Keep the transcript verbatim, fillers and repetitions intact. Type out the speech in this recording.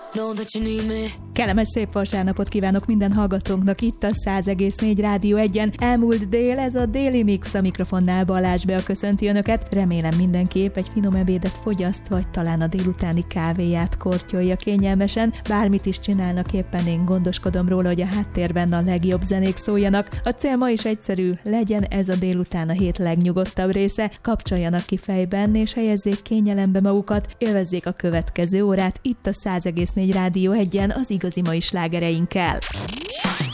Know that you need me. Kellemes szép vasárnapot kívánok minden hallgatónknak itt a száz egész négy Rádió egyen. Elmúlt dél, ez a Déli Mix, a mikrofonnál Balázs Bea köszönti önöket. Remélem mindenképp egy finom ebédet fogyaszt, vagy talán a délutáni kávéját kortyolja kényelmesen. Bármit is csinálnak éppen, én gondoskodom róla, hogy a háttérben a legjobb zenék szóljanak. A cél ma is egyszerű, legyen ez a délután a hét legnyugodtabb része. Kapcsoljanak ki fejben, és helyezzék kényelembe magukat, élvezzék a következő órát itt a száz egész négy Rádió egyen az igazi mai slágereinkkel.